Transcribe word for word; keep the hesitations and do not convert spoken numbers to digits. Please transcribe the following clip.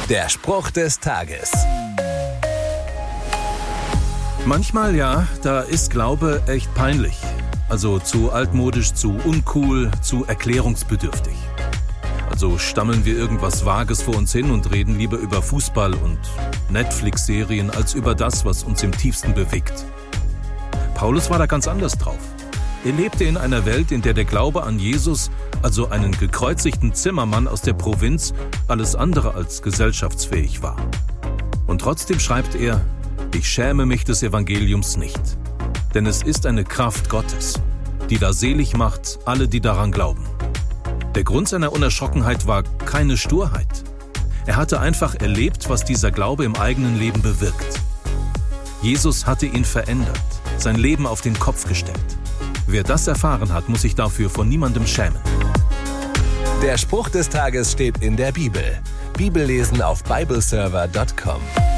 Der Spruch des Tages. Manchmal ja, da ist Glaube echt peinlich. Also zu altmodisch, zu uncool, zu erklärungsbedürftig. Also stammeln wir irgendwas Vages vor uns hin und reden lieber über Fußball und Netflix-Serien als über das, was uns im tiefsten bewegt. Paulus war da ganz anders drauf. Er lebte in einer Welt, in der der Glaube an Jesus, also einen gekreuzigten Zimmermann aus der Provinz, alles andere als gesellschaftsfähig war. Und trotzdem schreibt er: Ich schäme mich des Evangeliums nicht, denn es ist eine Kraft Gottes, die da selig macht alle, die daran glauben. Der Grund seiner Unerschrockenheit war keine Sturheit. Er hatte einfach erlebt, was dieser Glaube im eigenen Leben bewirkt. Jesus hatte ihn verändert, sein Leben auf den Kopf gestellt. Wer das erfahren hat, muss sich dafür vor niemandem schämen. Der Spruch des Tages steht in der Bibel. Bibellesen auf bibleserver punkt com.